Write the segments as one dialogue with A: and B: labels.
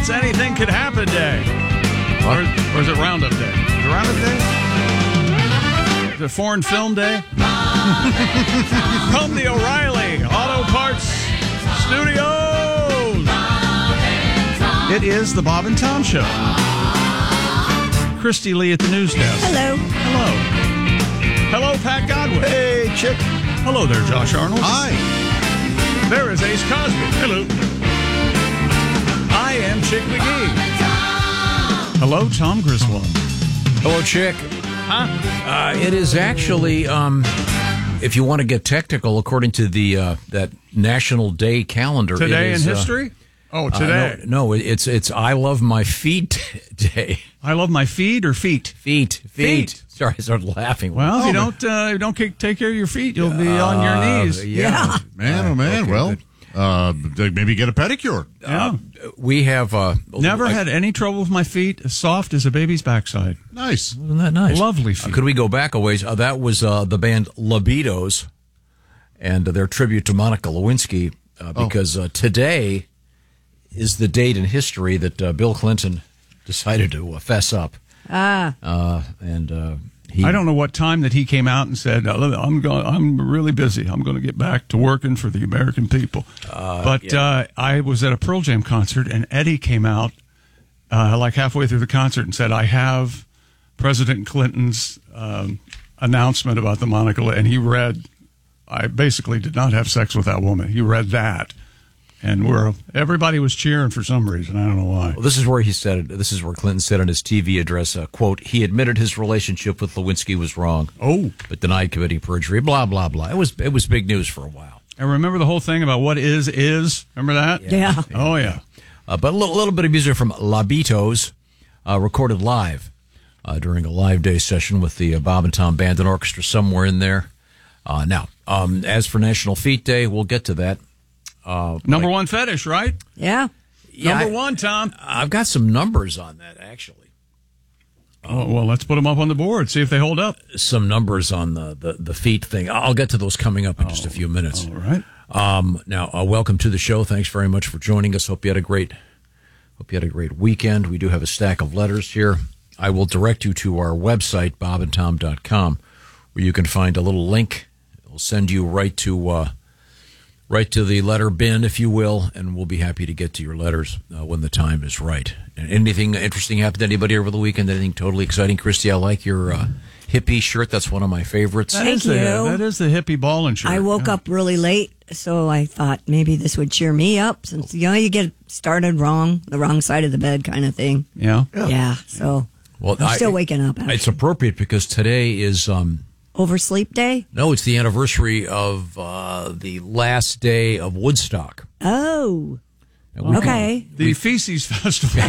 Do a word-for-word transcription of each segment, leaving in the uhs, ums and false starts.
A: It's Anything Could Happen Day. Or, or is it Roundup Day? Is it Roundup Day? Is it Foreign Film Day? Come the O'Reilly Auto Parts Studios. It is the Bob and Tom Show. Christy Lee at the news desk.
B: Hello.
A: Hello. Hello, Pat Godwin.
C: Hey, Chick.
A: Hello there, Josh Arnold.
C: Hi.
A: There is Ace Cosby. Hello. I am Chick McGee. Hello, Tom Griswold.
D: Hello, Chick.
A: Huh?
D: Uh, it is actually, um, if you want to get technical, according to the uh, that National Day calendar.
A: Today
D: it is,
A: in history? Uh, oh, today.
D: Uh, no, no, it's it's I Love My Feet Day.
A: I love my feet or feet?
D: Feet, feet.
A: Feet.
D: Sorry, I started laughing.
A: Well, if
D: oh,
A: you don't uh, don't take care of your feet, you'll be on your knees.
D: Uh, yeah.
C: Man, oh, man.
D: Okay,
C: well, uh, maybe get a pedicure.
A: Yeah.
D: Uh, we have uh,
A: Never
D: I,
A: had any trouble with my feet, as soft as a baby's backside.
C: Nice.
D: Isn't that nice?
A: Lovely feet.
D: Uh, could we go back a ways? Uh, that was uh, the band Libidos and uh, their tribute to Monica Lewinsky uh, because uh, today is the date in history that uh, Bill Clinton decided to uh, fess up.
B: Ah.
D: Uh, and uh, he,
A: I don't know what time that he came out and said, I'm going, I'm really busy. I'm going to get back to working for the American people.
D: Uh,
A: but
D: yeah.
A: uh, I was at a Pearl Jam concert, and Eddie came out uh, like halfway through the concert and said, I have President Clinton's um, announcement about the Monica, and he read, I basically did not have sex with that woman. He read that. And we're everybody was cheering for some reason. I don't know why.
D: Well, this is where he said it. This is where Clinton said in his T V address, uh, quote, he admitted his relationship with Lewinsky was wrong.
A: Oh.
D: But denied committing perjury, blah, blah, blah. It was it was big news for a while.
A: And remember the whole thing about what is, is? Remember that?
B: Yeah. yeah.
A: Oh, yeah.
D: Uh, but a little, little bit of music from Libidos, uh, recorded live uh, during a live day session with the uh, Bob and Tom Band and Orchestra somewhere in there. Uh, now, um, as for National Feet Day, we'll get to that. Uh,
A: Number
D: like,
A: one fetish, right?
B: Yeah.
D: yeah,
A: Number
D: I,
A: one, Tom.
D: I've got some numbers on that, actually.
A: Oh, well, let's put them up on the board, see if they hold up.
D: Some numbers on the, the, the feet thing. I'll get to those coming up in oh, just a few minutes.
A: All right.
D: Um, now, uh, welcome to the show. Thanks very much for joining us. Hope you had a great, hope you had a great weekend. We do have a stack of letters here. I will direct you to our website, bob and tom dot com, where you can find a little link. It'll send you right to, uh, right to the letter bin, if you will, and we'll be happy to get to your letters uh, when the time is right. And anything interesting happened to anybody over the weekend? Anything totally exciting? Christy, I like your uh, hippie shirt. That's one of my favorites.
A: That
B: Thank
A: is the,
B: you.
A: That is the hippie ballin' shirt.
B: I woke
A: yeah.
B: up really late, so I thought maybe this would cheer me up since, you know, you get started wrong, the wrong side of the bed kind of thing.
A: Yeah.
B: Yeah. yeah so
D: Well,
B: I'm
D: I,
B: still waking up. Actually.
D: It's appropriate because today is... Um,
B: Oversleep day?
D: No, it's the anniversary of uh, the last day of Woodstock.
B: Oh.
D: We,
B: okay.
A: The Feces Festival.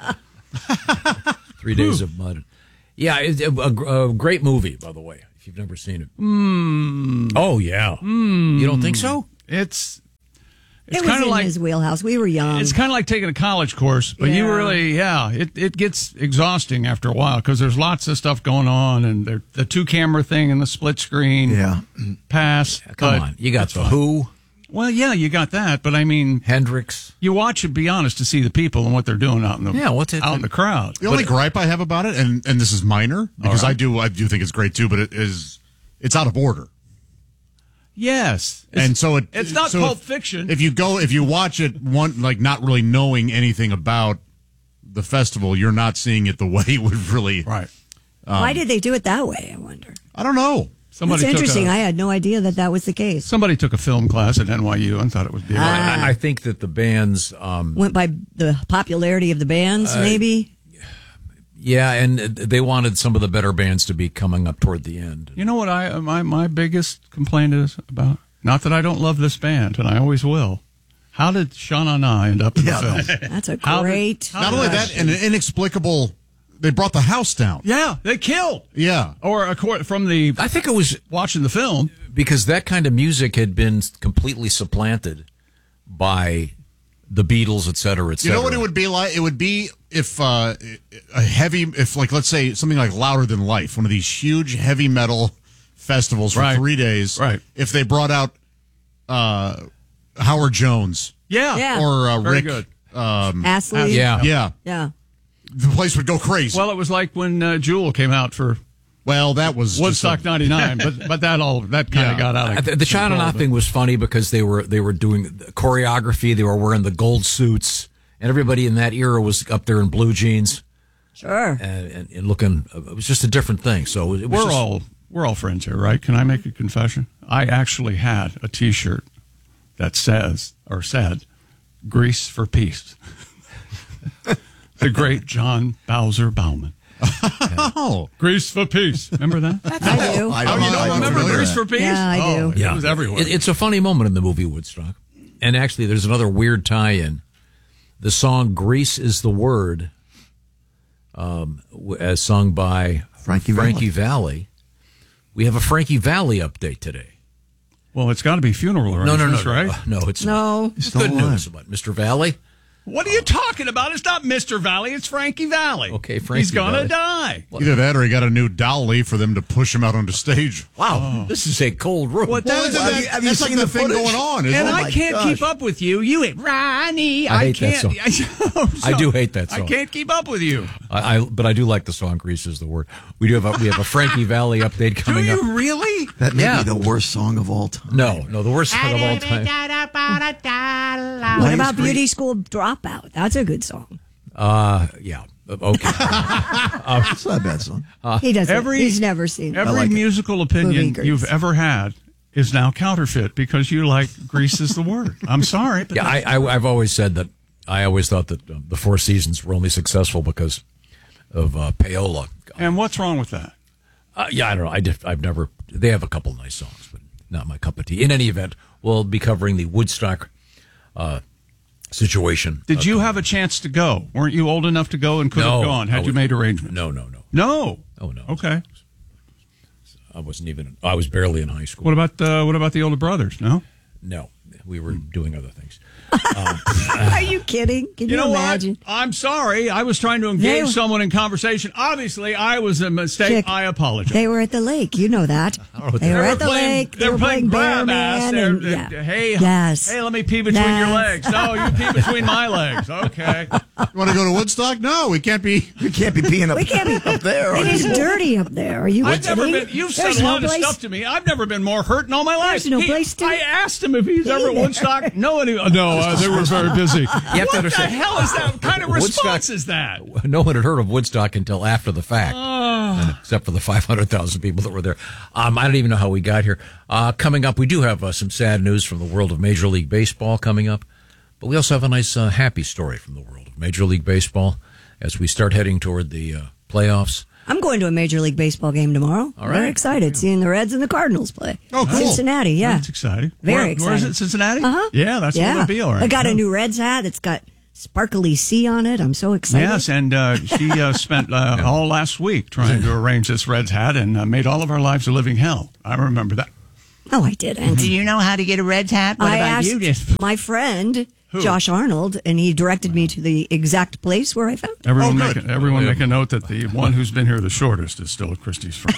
D: Three days of mud. Yeah, it's a, a, a great movie, by the way, if you've never seen it.
A: Mm.
D: Oh, yeah.
A: Mm.
D: You don't think so?
A: It's... It's
B: it was
A: kind of
B: in
A: like
B: his wheelhouse. We were young.
A: It's kind of like taking a college course, but
B: yeah.
A: you really, yeah, it, it gets exhausting after a while because there's lots of stuff going on, and there, the two camera thing and the split screen,
C: Yeah.
A: pass.
D: Yeah, come on, you got the Who,
A: Well, yeah, you got that, but I mean,
D: Hendrix.
A: You watch it. Be honest to see the people and what they're doing out in the
D: yeah, what's it,
A: out in the crowd.
C: The only gripe I have about it, and, and this is minor because
A: right.
C: I do I do think it's great too, but it is it's out of order.
A: Yes, it's,
C: and so it
A: it's not
C: so
A: Pulp
C: if,
A: Fiction.
C: If you go, if you watch it, one like not really knowing anything about the festival, you're not seeing it the way it would really.
A: Right.
C: Um,
B: Why did they do it that way? I wonder.
C: I don't know.
A: Somebody
B: That's interesting.
A: Took a,
B: I had no idea that that was the case.
A: Somebody took a film class at N Y U and thought it was beautiful.
B: Ah.
D: I, I think that the bands um,
B: went by the popularity of the bands,
D: uh,
B: maybe.
D: Yeah, and they wanted some of the better bands to be coming up toward the end.
A: You know what I my my biggest complaint is about? Not that I don't love this band, and I always will. How did Sha Na Na end up in
C: Yeah.
A: the film?
B: That's a
A: How
B: great.
A: did- how
C: Not
A: did
C: only
A: that-
C: that, and an inexplicable. They brought the house down.
A: Yeah, they killed.
C: Yeah.
A: Or accord- from the
D: I think it was
A: watching the film.
D: because that kind of music had been completely supplanted by the Beatles, et cetera, et cetera.
C: You know what it would be like? It would be if uh, a heavy, if like let's say something like Louder Than Life, one of these huge heavy metal festivals for
A: Right.
C: three days.
A: Right.
C: If they brought out uh, Howard Jones.
A: Yeah.
B: Yeah.
C: Or uh,
A: Very
C: Rick
A: good.
C: Um,
B: Astley?
D: Yeah.
C: yeah.
B: Yeah.
C: The place would go crazy.
A: Well, it was like when uh, Jewel came out for
C: Well, that was
A: Woodstock
C: just a-
A: ninety-nine, but but that all that kind of
C: Yeah.
A: got out of
D: The, the China Knot thing was funny because they were they were doing choreography. They were wearing the gold suits, and everybody in that era was up there in blue jeans
B: Sure.
D: and, and, and looking. It was just a different thing. So it was
A: We're
D: just-
A: all we're all friends here, right? Can I make a confession? I actually had a T-shirt that says or said "Grease for Peace." The great John Bowser Bauman.
C: Oh,
A: Grease for Peace. Remember that?
B: I do.
C: I
A: Oh, you
C: I'm
A: don't remember
C: familiar
A: Grease
C: with
A: for Peace?
B: Yeah, I
A: Oh,
B: do.
A: It was everywhere.
D: It, it's a funny moment in the movie Woodstock. And actually, there's another weird tie-in. The song "Grease is the Word," um, w- as sung by
E: Frankie
D: Frankie Valli. We have a Frankie Valli update today.
A: well, it's got to be funeral
D: No, no, no,
A: arrangements,
D: no,
A: right?
D: uh, no. It's
B: No.
D: It's
E: still
D: good
E: alive.
D: news about Mister Valli.
A: What are you talking about? It's not Mister Valley. It's Frankie Valley.
D: Okay, Frankie
A: He's gonna
D: Valli.
A: die.
C: Either that or he got a new dolly for them to push him out onto stage.
D: Wow, this is a cold room.
A: What that is-
C: Well,
E: have you- have you
C: that's like
E: seen
C: the
E: the
C: thing
E: footage?
C: going on, isn't
A: And
C: it?
A: I
E: my
A: can't
E: gosh.
A: keep up with you. You ain't Ronnie.
D: I hate that
A: can't.
D: song. I do hate that
A: I
D: song.
A: can't keep up with you.
D: I, I, but I do like the song "Grease is the Word." We do have a, we have a Frankie Valli update
A: Do
D: coming
A: you
D: up.
A: really?
E: That may
D: Yeah.
E: be the worst song of all time.
D: No, no, the worst song of all time.
B: What
E: Lions
B: about
E: Green-
B: Beauty School Dropout? That's a good song.
D: Uh, yeah, okay.
E: It's not a bad song.
B: He doesn't.
A: every-
B: he's never seen it.
A: Every
E: like it.
A: musical opinion
B: Movie Grease.
A: you've ever had is now counterfeit because you like Grease is the word. I'm sorry, but
D: Yeah, I, I, I've always said that. I always thought that um, the Four Seasons were only successful because of uh, payola.
A: and what's wrong with that?
D: Uh, yeah, I don't know. I did, I've never. They have a couple nice songs, but not my cup of tea. In any event, we'll be covering the Woodstock uh, situation.
A: Did
D: Uh,
A: you have a chance to go? Weren't you old enough to go and could
D: no,
A: have gone?
D: I
A: Had you
D: was-
A: made arrangements?
D: No, no, no.
A: No.
D: Oh no.
A: Okay.
D: I wasn't even. I was barely in high school.
A: What about uh, what about the older brothers? No.
D: No, we were doing other things.
B: Are you kidding? Can you,
A: You know
B: imagine?
A: what? I'm sorry. I was trying to engage
B: They-
A: someone in conversation. Obviously, I was a mistake.
B: Chick,
A: I apologize.
B: They were at the lake. You know that.
D: know what
B: They
D: they
B: were
A: were
B: at the
A: playing-
B: lake.
A: they were playing
B: Bear
A: grab ass.
B: Man.
A: They're-
B: And,
A: they're-
B: yeah.
A: Hey,
B: yes.
A: hey, let me pee between your
B: Yes.
A: legs. No, you pee between my legs. Okay.
C: You want to go to Woodstock? No, we can't be.
E: You can't be peeing up,
B: We can't be
E: up there.
B: It is dirty up there. Are you
A: I've never
B: kidding?
A: been. You've
B: There's
A: said a
B: no
A: lot of
B: place-
A: stuff to me. I've never been more hurt in all my life.
B: There's no
A: He-
B: place to
A: I asked him if he's ever at
B: there.
A: Woodstock. No, any, no, uh, they were very busy.
D: You have to
A: What the
D: understand-
A: hell is that? What kind of
D: Woodstock-
A: response is that?
D: No one had heard of Woodstock until after the fact,
A: Ah.
D: and except for the five hundred thousand people that were there. Um, I don't even know how we got here. Uh, coming up, we do have uh, some sad news from the world of Major League Baseball coming up, but we also have a nice uh, happy story from the world of Major League Baseball as we start heading toward the uh, playoffs.
B: I'm going to a Major League Baseball game tomorrow.
D: All
B: Very
D: right.
B: excited seeing the Reds and the Cardinals play.
C: Oh, cool.
B: Cincinnati, yeah.
A: That's exciting.
B: Very
A: Where-
B: exciting.
A: Where is it? Cincinnati?
B: Uh-huh.
A: Yeah, that's
B: yeah.
A: a little deal, right?
B: I got a
A: Yeah.
B: new Reds hat. It's got sparkly C on it. I'm so excited.
A: Yes, and uh, she uh, spent uh, all last week trying to arrange this Reds hat and uh, made all of our lives a living hell. I remember that.
B: Oh, I didn't.
F: Do you know how to get a Reds hat? What
B: I
F: about
B: asked
F: you? Just
B: my friend, Josh Arnold, and he directed me to the exact place where I found it.
A: Everyone,
C: Oh,
A: make,
C: good.
A: a, everyone make a note that the one who's been here the shortest is still Christie's friend.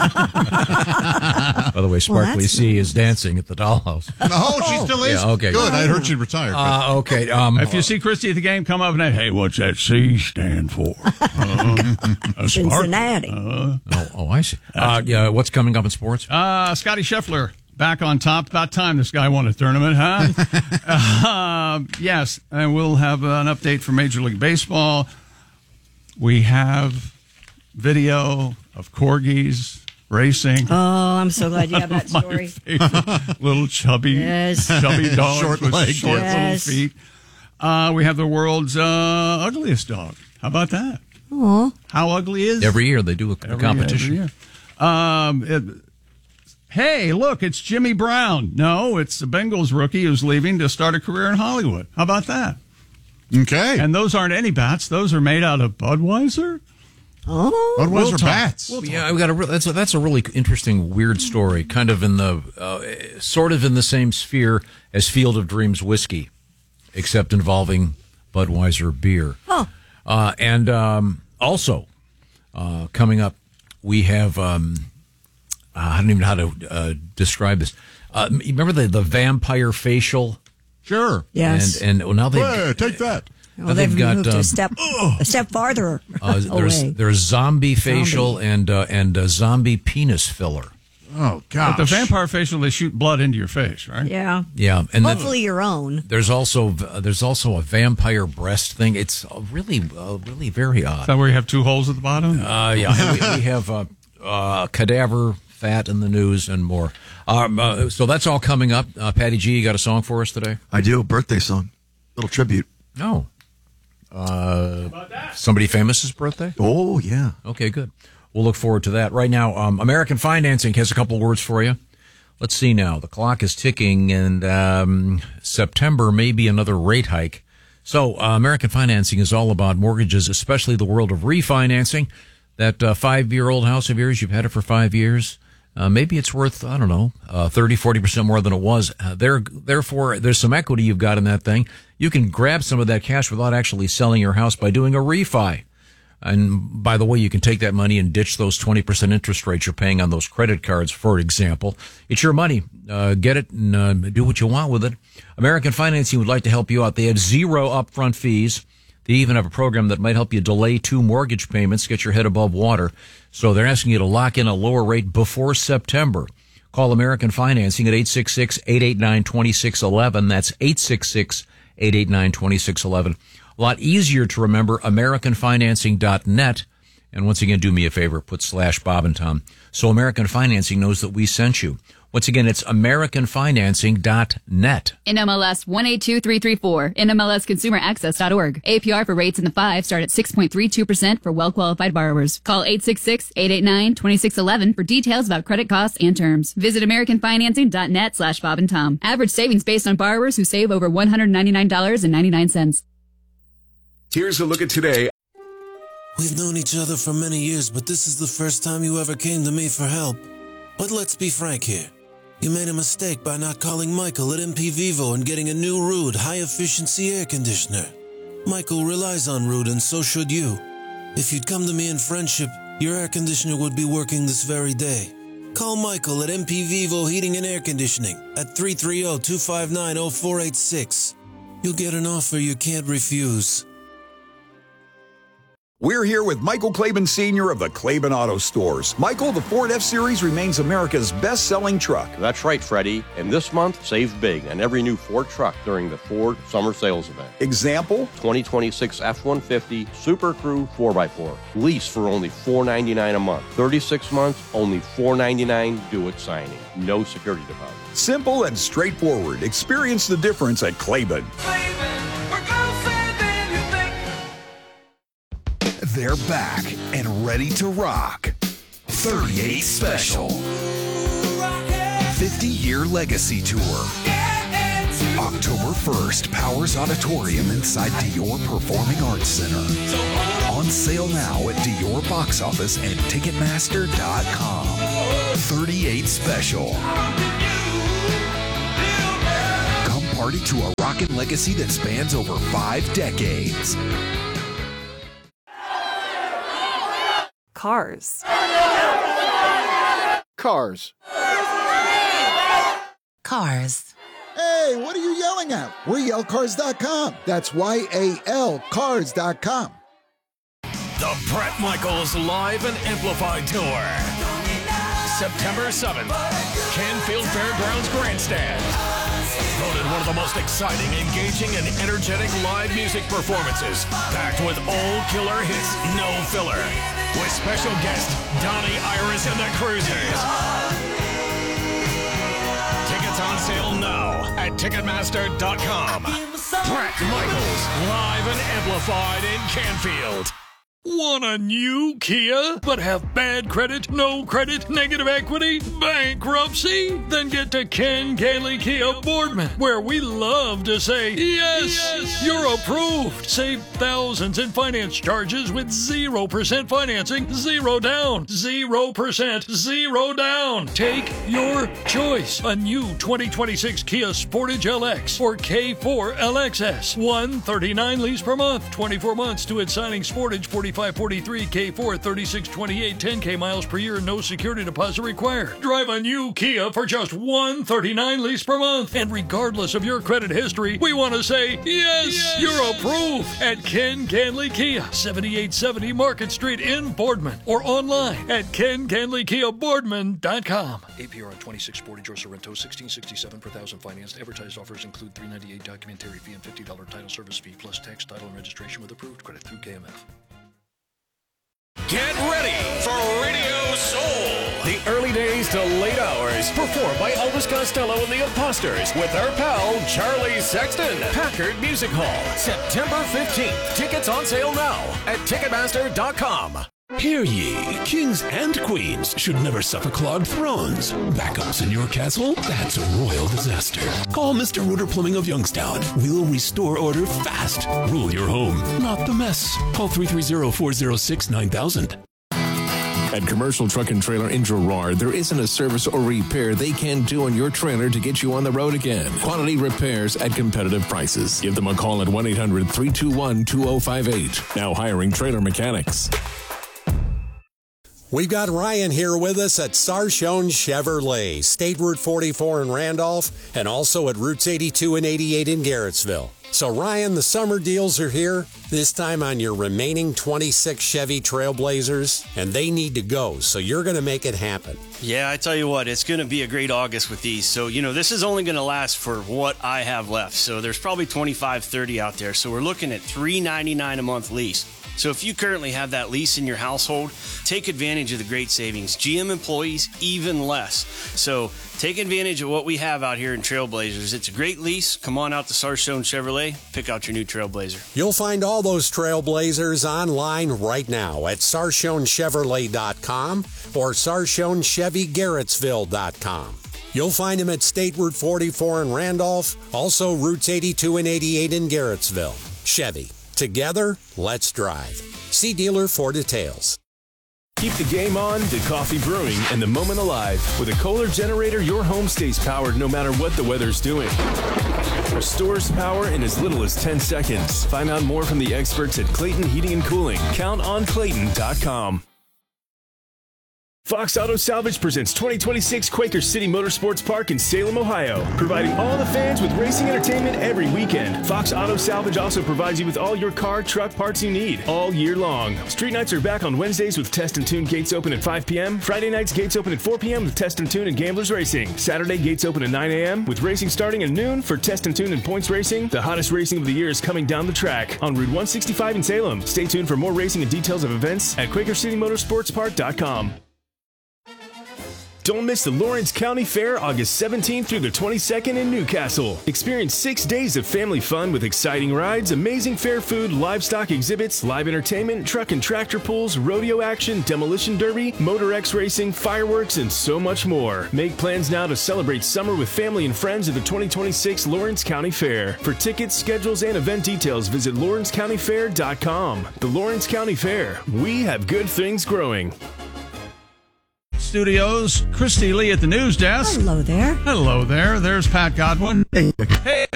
D: By the way, Sparkly
B: that's
D: C is dancing at the dollhouse.
C: No, she still is.
D: Yeah, okay.
C: Good. I heard she retired.
D: Uh, okay. Um,
A: If you see Christie at the game, come up and say, hey, what's that C stand for? Uh, a spark.
B: Cincinnati.
D: oh, oh, I see. Uh, yeah, what's coming up in sports?
A: Uh, Scotty Scheffler back on top. About time this guy won a tournament, huh? uh, yes, and we'll have an update from Major League Baseball. We have video of corgis racing.
B: Oh, I'm so glad you have that
A: My
B: story.
A: favorite little chubby,
B: Yes.
A: chubby dogs
C: Short
A: with
C: legs,
A: short
B: yes.
A: little feet. Uh, we have the world's uh, ugliest dog. How about that?
B: Oh,
A: How ugly is
D: Every year they do a, a
A: Every-
D: competition.
A: every year. Um, it, hey, look, it's Jimmy Brown. No, it's the Bengals rookie who's leaving to start a career in Hollywood. How about that?
C: Okay.
A: And those aren't any bats; those are made out of Budweiser.
B: oh,
C: Budweiser
A: We'll talk.
C: bats.
A: We'll
D: Yeah, we got a re- that's a, that's a really interesting, weird story. Kind of in the uh, sort of in the same sphere as Field of Dreams whiskey, except involving Budweiser beer.
B: Oh.
D: Uh, and um, also uh, coming up, we have um, uh, I don't even know how to uh, describe this. Uh, you remember the the vampire facial?
C: Sure.
B: yes.
D: And and well, now they
C: Hey, take that.
B: Well, they've,
D: they've got,
B: moved
D: uh,
B: a step a step farther
D: Uh, there's
B: away.
D: there's zombie facial
B: Zombie.
D: and uh, and uh, zombie penis filler.
C: Oh, gosh.
A: But the vampire facial, they shoot blood into your face, right?
B: Yeah.
D: Yeah, and then
B: Hopefully your own.
D: there's also uh, there's also a vampire breast thing. It's uh, really uh, really very
A: Is
D: odd.
A: that where you have two holes at the bottom?
D: Uh, yeah, and we, we have uh, uh, cadaver fat in the news and more. Um, uh, so that's all coming up. Uh, Patty G, you got a song for us today?
E: I do. Birthday song. Little tribute.
D: No. Uh, somebody famous's birthday?
E: Oh, yeah.
D: Okay, good. We'll look forward to that. Right now, um, American Financing has a couple words for you. Let's see now. The clock is ticking, and um, September may be another rate hike. So uh, American Financing is all about mortgages, especially the world of refinancing. That uh, five-year-old house of yours, you've had it for five years. Uh, maybe it's worth, I don't know, uh, thirty, forty percent more than it was. Uh, there, therefore, there's some equity you've got in that thing. You can grab some of that cash without actually selling your house by doing a refi. And by the way, you can take that money and ditch those twenty percent interest rates you're paying on those credit cards, for example. It's your money. Uh, get it and uh, do what you want with it. American Financing would like to help you out. They have zero upfront fees. They even have a program that might help you delay two mortgage payments, get your head above water. So they're asking you to lock in a lower rate before September. Call American Financing at eight six six, eight eight nine, two six one one. That's eight six six, eight eight nine, two six one one. A lot easier to remember, american financing dot net. And once again, do me a favor, put slash Bob and Tom. So American Financing knows that we sent you. Once again, it's american financing dot net.
G: N M L S one eight two three three four, N M L S consumer access dot org. A P R for rates in the five start at six point three two percent for well-qualified borrowers. Call eight six six, eight eight nine, two six one one for details about credit costs and terms. Visit american financing dot net slash Bob and Tom. Average savings based on borrowers who save over one hundred ninety-nine dollars and ninety-nine cents.
H: Here's a look at today.
I: We've known each other for many years, but this is the first time you ever came to me for help. But let's be frank here. You made a mistake by not calling Michael at M P Vivo and getting a new Ruud high-efficiency air conditioner. Michael relies on Ruud, and so should you. If you'd come to me in friendship, your air conditioner would be working this very day. Call Michael at M P Vivo Heating and Air Conditioning at three three zero, two five nine, zero four eight six. You'll get an offer you can't refuse.
H: We're here with Michael Claiborne Senior of the Claiborne Auto Stores. Michael, the Ford F-Series remains America's best-selling truck.
J: That's right, Freddie. And this month, save big on every new Ford truck during the Ford Summer Sales Event.
H: Example?
J: twenty twenty-six F one fifty Super Crew four by four. Lease for only four ninety-nine a month. thirty-six months, only four ninety-nine due at signing. No security deposit.
H: Simple and straightforward. Experience the difference at Claiborne.
K: They're back and ready to rock. thirty-eight Special. fifty-year legacy tour. October first, Powers Auditorium inside Dior Performing Arts Center. On sale now at Dior Box Office and Ticketmaster dot com. thirty-eight Special. Come party to a rockin' legacy that spans over five decades.
L: Cars.
M: Cars.
N: Cars.
O: Hey, what are you yelling at? We're yell cars dot com. That's Y A L cars dot com.
P: The Bret Michaels Live and Amplified Tour. September seventh, Canfield Fairgrounds Grandstand. Voted one of the most exciting, engaging, and energetic live music performances. Packed with old killer hits, no filler. With special guest Donnie Iris and the Cruisers. Tickets on sale now at Ticketmaster dot com. Bret Michaels, live and amplified in Canfield. Want a new Kia, but have bad credit, no credit, negative equity, bankruptcy? Then get to Ken Gailey Kia Boardman, where we love to say, yes, yes, you're approved. Save thousands in finance charges with zero percent financing, zero down, zero percent, zero down. Take your choice. A new twenty twenty-six Kia Sportage L X or K four L X S. one thirty-nine lease per month, twenty-four months to its signing Sportage, forty forty-five forty-three, K four thirty-six twenty-eight, ten K miles per year, no security deposit required. Drive a new Kia for just one hundred thirty-nine dollars lease per month. And regardless of your credit history, we want to say, yes, yes, you're approved at Ken Canley Kia, seventy-eight seventy Market Street in Boardman, or online at ken canley kia boardman dot com. A P R on twenty-six Sportage or Sorrento, sixteen sixty-seven per thousand financed. Advertised offers include three ninety-eight documentary fee and fifty dollars title service fee, plus tax, title, and registration with approved credit through K M F. Get ready for Radio Soul. The early days to late hours, performed by Elvis Costello and the Imposters with our pal Charlie Sexton. Packard Music Hall, September fifteenth. Tickets on sale now at ticketmaster dot com.
L: Hear ye, kings and queens should never suffer clogged thrones. Backups in your castle? That's a royal disaster. Call Mister Rooter Plumbing of Youngstown. We'll restore order fast. Rule your home, not the mess. Call three three zero, four zero six, nine thousand.
M: At Commercial Truck and Trailer in Girard, there isn't a service or repair they can't do on your trailer to get you on the road again. Quality repairs at competitive prices. Give them a call at one eight hundred, three two one, two zero five eight. Now hiring trailer mechanics.
N: We've got Ryan here with us at Sarshone Chevrolet, State Route forty-four in Randolph, and also at Routes eighty-two and eighty-eight in Garrettsville. So Ryan, the summer deals are here, this time on your remaining twenty-six Chevy Trailblazers, and they need to go, so you're going to make it happen.
Q: Yeah, I tell you what, it's going to be a great August with these. So, you know, this is only going to last for what I have left. So there's probably twenty-five, thirty out there. So we're looking at three ninety-nine a month lease. So if you currently have that lease in your household, take advantage of the great savings. G M employees, even less. So take advantage of what we have out here in Trailblazers. It's a great lease. Come on out to Sarshone Chevrolet. Pick out your new Trailblazer.
N: You'll find all those Trailblazers online right now at sarshone chevrolet dot com or sarshone chevy garrettsville dot com. You'll find them at State Route forty-four in Randolph, also Routes eighty-two and eighty-eight in Garrettsville. Chevy. Together, let's drive. See dealer for details.
R: Keep the game on, the coffee brewing, and the moment alive. With a Kohler generator, your home stays powered no matter what the weather's doing. Restores power in as little as ten seconds. Find out more from the experts at Clayton Heating and Cooling. Count on Clayton dot com. Fox Auto Salvage presents twenty twenty-six Quaker City Motorsports Park in Salem, Ohio, providing all the fans with racing entertainment every weekend. Fox Auto Salvage also provides you with all your car, truck parts you need all year long. Street nights are back on Wednesdays with Test and Tune gates open at five p.m. Friday nights gates open at four p.m. with Test and Tune and Gamblers Racing. Saturday gates open at nine a.m. with racing starting at noon for Test and Tune and Points Racing. The hottest racing of the year is coming down the track on Route one sixty-five in Salem. Stay tuned for more racing and details of events at Quaker City Motorsports Park dot com. Don't miss the Lawrence County Fair August seventeenth through the twenty-second in Newcastle. Experience six days of family fun with exciting rides, amazing fair food, livestock exhibits, live entertainment, truck and tractor pulls, rodeo action, demolition derby, Motor X racing, fireworks, and so much more. Make plans now to celebrate summer with family and friends at the twenty twenty-six Lawrence County Fair. For tickets, schedules, and event details, visit lawrence county fair dot com. The Lawrence County Fair. We have good things growing.
A: Studios, Christy Lee at the news desk.
B: Hello there.
A: Hello there. There's Pat Godwin. Hey,